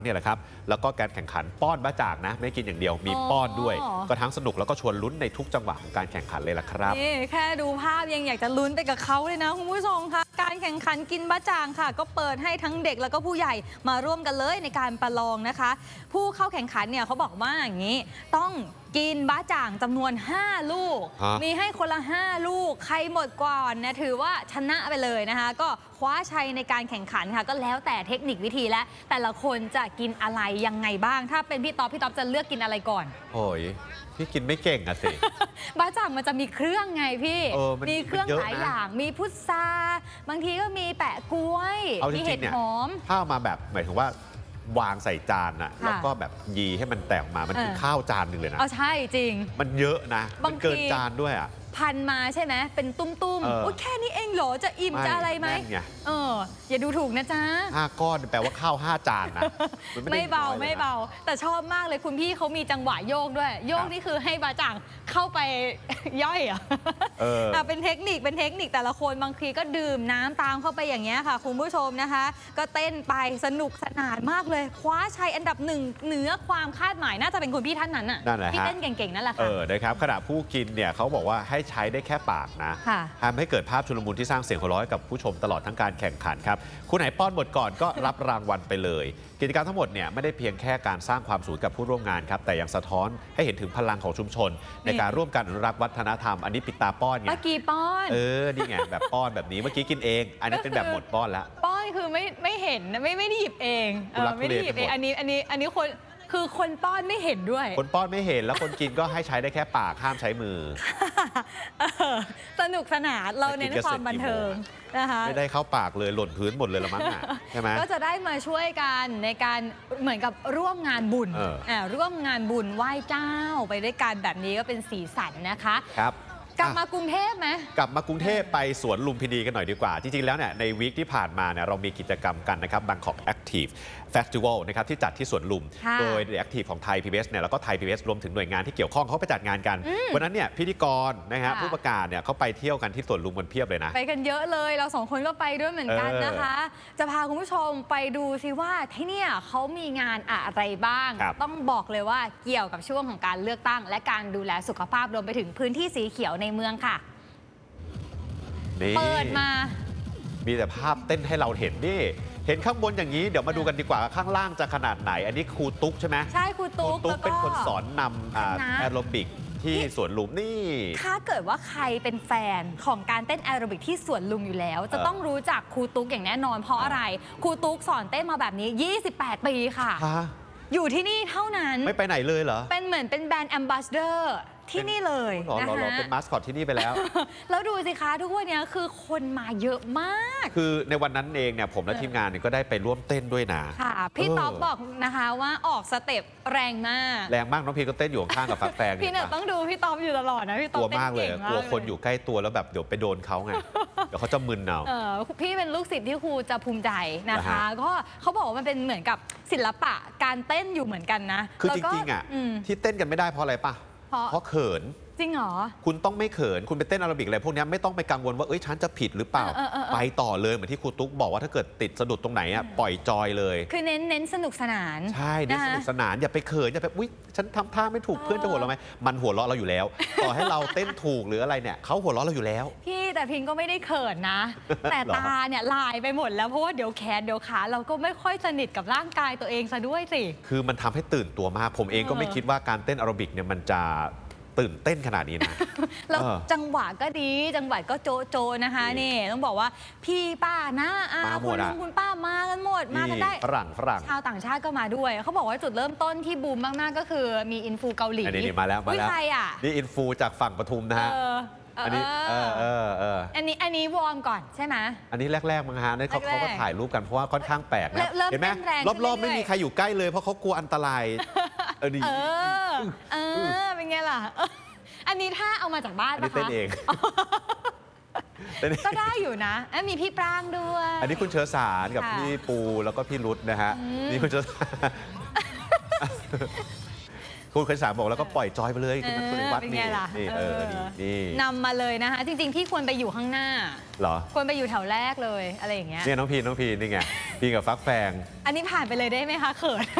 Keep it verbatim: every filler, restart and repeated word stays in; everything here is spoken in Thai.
เนี่ยแหละครับแล้วก็การแข่งขันป้อนบ้าจ่างนะไม่กินอย่างเดียวมีป้อนด้วยก็ทั้งสนุกแล้วก็ชวนลุ้นในทุกจังหวะของการแข่งขันเลยล่ะครับนี่แค่ดูภาพยังอยากจะลุ้นไปกับเขาเลยนะคุณผู้ชมคะการแข่งขันกินบ้าจ่างค่ะก็เปิดให้ทั้งเด็กแล้วก็ผู้ใหญ่มาร่วมกันเลยในการประลองนะคะผู้เข้าแข่งขันเนี่ยเขาบอกว่าอย่างนี้ต้องกินบ้าจ่างจำนวนห้าลูกมีให้คนละห้าลูกใครหมดก่อนนะถือว่าชนะไปเลยนะคะก็คว้าชัยในการแข่งขันค่ะก็แล้วแต่เทคนิควิธีและแต่ละคนจะกินอะไรยังไงบ้างถ้าเป็นพี่ต๊อบพี่ต๊อบจะเลือกกินอะไรก่อนโอ้ยพี่กินไม่เก่งอะสิบ้าจ่างมันจะมีเครื่องไงพี่มีเครื่องหลายอย่างมีพุทราบางทีก็มีแปะกล้วยมีเห็ดหอมข้าวมาแบบหมายถึงว่าวางใส่จานอะแล้วก็แบบยีให้มันแตกมามันคือข้าวจานหนึ่งเลยนะอ๋อใช่จริงมันเยอะนะมันเกินจานด้วยอะพันมาใช่ไหมเป็นตุ้มๆโอ้แค่นี้เองเหรอจะอิ่มจะอะไรไหมเอออย่าดูถูกนะจ๊ะห้าก้อนแปลว่าข้าวห้าจานนะไม่เบาไม่เบาแต่ชอบมากเลยคุณพี่เขามีจังหวะโยกด้วยโยกนี่คือให้บาจ่างเข้าไปย่อยอ่ะเป็นเทคนิคเป็นเทคนิคแต่ละคนบางทีก็ดื่มน้ำตามเข้าไปอย่างเงี้ยค่ะคุณผู้ชมนะคะก็เต้นไปสนุกสนานมากเลยคว้าชัยอันดับหนึ่งเหนือความคาดหมายน่าจะเป็นคุณพี่ท่านนั้นอ่ะที่เต้นเก่งๆนั่นแหละค่ะเออนะครับขณะผู้กินเนี่ยเขาบอกว่าให้ใช้ได้แค่ปากนะทำให้เกิดภาพชุลมุนที่สร้างเสียงหัวเราะกับผู้ชมตลอดทั้งการแข่งขันครับคุณไหนป้อนหมดก่อนก็รับรางวัลไปเลยกิจกรรมทั้งหมดเนี่ยไม่ได้เพียงแค่การสร้างความสุขกับผู้ร่วมงานครับแต่ยังสะท้อนให้เห็นถึงพลังของชุมชนในการร่วมกันอนุรักษ์วัฒนธรรมอันนี้ปิดตาป้อนไงเมื่อกี้ป้อนเออนี่ไงแบบป้อนแบบนี้เมื่อกี้กินเองอันนี้เป็นแบบหมดป้อนแล้วป้อนคือไม่ไม่เห็นไม่ไม่ได้หยิบเองไม่ได้หยิบเองอันนี้อันนี้อันนี้คนคือคนป้อนไม่เห็นด้วยคนป้อนไม่เห็นแล้วคนกินก็ให้ใช้ได้แค่ปากห้ามใช้มือสนุกสนานเราเน้นความบันเทิงนะคะไม่ได้เข้าปากเลยหล่นพื้นหมดเลยละมั้งใช่ไหมก็จะได้มาช่วยกันในการเหมือนกับร่วมงานบุญร่วมงานบุญไหว้เจ้าไปด้วยกันแบบนี้ก็เป็นสีสันนะคะครับกลับมากรุงเทพไหมกลับมากรุงเทพไปสวนลุมพินีกันหน่อยดีกว่าจริงๆแล้วเนี่ยในวีคที่ผ่านมาเนี่ยเรามีกิจกรรมกันนะครับ Bangkok Active Festival นะครับที่จัดที่สวนลุมโดย The Active ของไทย พี บี เอส เนี่ยแล้วก็ไทย พี บี เอส รวมถึงหน่วยงานที่เกี่ยวข้องเขาไปจัดงานกันวันนั้นเนี่ยพิธีกรนะฮะผู้ประกาศเนี่ยเขาไปเที่ยวกันที่สวนลุมกันเพียบเลยนะไปกันเยอะเลยเราสองคนก็ไปด้วยเหมือนกันนะคะจะพาคุณผู้ชมไปดูซิว่าที่เนี่ยเขามีงานอะไรบ้างต้องบอกเลยว่าเกี่ยวกับช่วงของการเลือกตั้งและการดูแลสุขภาพรวมไปถึงพื้นที่สีเขียวในเมืองค่ะเปิดมามีแต่ภาพเต้นให้เราเห็นนี่เห็นข้างบนอย่างนี้เดี๋ยวมาดูกันดีกว่าข้างล่างจะขนาดไหนอันนี้ครูตุ๊กใช่ไหมใช่ครูตุ๊กตุ๊กเป็นคนสอนนำแอโรบิกที่สวนลุมนี่ถ้าเกิดว่าใครเป็นแฟนของการเต้นแอโรบิกที่สวนลุมอยู่แล้วจะต้องรู้จักครูตุ๊กอย่างแน่นอนเพราะอะไรครูตุ๊กสอนเต้นมาแบบนี้ยี่สิบแปดปีค่ะอยู่ที่นี่เท่านั้นไม่ไปไหนเลยเหรอเป็นเหมือนเป็นแบรนด์แอมบาสเดอร์ที่นี่เลยนะคะเป็นมาสคอตที่นี่ไปแล้วแล้วดูสิคะทุกวันนี้คือคนมาเยอะมากคือในวันนั้นเองเนี่ยผมและทีมงานก็ได้ไปร่วมเต้นด้วยนะค่ะพี่ต๊อบบอกนะคะว่าออกสเต็ปแรงมากแรงมากน้องพีก็เต้นอยู่ข้างกับฟักแฟงพี่เนี่ยต้องดูพี่ต๊อบอยู่ตลอดนะพี่ต๊อบกลัวมากเลยกลัวคนอยู่ใกล้ตัวแล้วแบบเดี๋ยวไปโดนเขาไงเดี๋ยวเขาจะมึนเอาพี่เป็นลูกศิษย์ที่ครูจะภูมิใจนะคะก็เขาบอกว่ามันเป็นเหมือนกับศิลปะการเต้นอยู่เหมือนกันนะคือจริงๆอ่ะที่เต้นกันไม่ได้เพราะอะไรป่ะเพราะเขินจริงเหรอคุณต้องไม่เขินคุณไปเต้นแอโรบิกอะไรพวกนี้ไม่ต้องไปกังวลว่าเอ้ยฉันจะผิดหรือเปล่าไปต่อเลยเหมือนที่ครูตุ๊กบอกว่าถ้าเกิดติดสะดุดตรงไหนอ่ะปล่อยจอยเลยคือเน้นเน้นสนุกสนานใช่เน้นสนุกสนานอย่าไปเขินอย่าไปอุ้ยฉันทำท่าไม่ถูกเพื่อนจะหัวเราะไหมมันหัวเราะเราอยู่แล้วต่อให้เราเต้นถูกหรืออะไรเนี่ยเขาหัวเราะเราอยู่แล้วพี่แต่พิงก็ไม่ได้เขินนะแต่ตาเนี่ยลายไปหมดแล้วเพราะว่าเดี๋ยวแขนเดี๋ยวขาเราก็ไม่ค่อยสนิทกับร่างกายตัวเองซะด้วยสิคือมันทำให้ตื่นตัวมากผมเองก็ไม่คิดว่าการเต้นแอโรบิกเนี่ยมันจะตื่นเต้นขนาดนี้นะแล้วจังหวะก็ดีจังหวะก็โจโจนะคะนี่ต้องบอกว่าพี่ป้านะอาคุณลุงคุณป้ามากันหมดมากันได้ฝรั่งฝรั่งชาวต่างชาติก็มาด้วยเขาบอกว่าจุดเริ่มต้นที่บูมมากๆก็คือมีอินฟูเกาหลีนี่มาแล้วมาแล้วนี่อินฟูจากฝั่งปทุมนะฮะอันนี้เออเออเอออันนี้อันนี้วอร์มก่อนใช่ไหมอันนี้แรกๆมั้งฮะนี่เขาเขาก็ถ่ายรูปกันเพราะว่าค่อนข้างแปลกนะเห็นไหมรอบๆไม่มีใครอยู่ใกล้เลยเพราะเขากลัวอันตรายเออเออเป็นไงล่ะอันนี้ถ้าเอามาจากบ้านปะคะเต้นเองก็ได้อยู่นะมีพี่ปรางด้วยอันนี้คุณเชื้อสารกับพี่ปูแล้วก็พี่รุดนะฮะนี่คุณเชื้อสารคุณเคยสามบอกแล้วก็ปล่อยจอยไปเลยคุณคุณวัดนี่นี่เออนี่นำมาเลยนะคะจริงๆพี่ควรไปอยู่ข้างหน้าเหรอควรไปอยู่แถวแรกเลยอะไรอย่างเงี้ยเนี่ยน้องพีน้องพีนี่ไงกินกับฟักแฟงอันนี้ผ่านไปเลยได้ไหมคะเขิน